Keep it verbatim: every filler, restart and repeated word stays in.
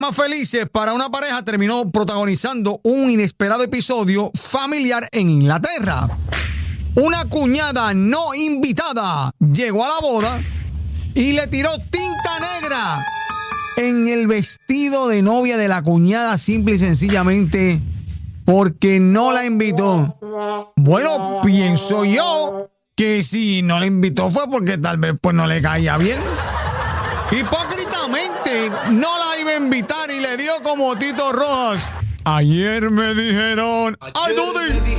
Más felices para una pareja terminó protagonizando un inesperado episodio familiar en Inglaterra. Una cuñada no invitada llegó a la boda y le tiró tinta negra en el vestido de novia de la cuñada, simple y sencillamente porque no la invitó. Bueno, pienso yo que si no la invitó fue porque tal vez pues no le caía bien. Hipócritamente no la iba a invitar y le dio como Tito Rojas. Ayer me dijeron, ¡ay, Dudy!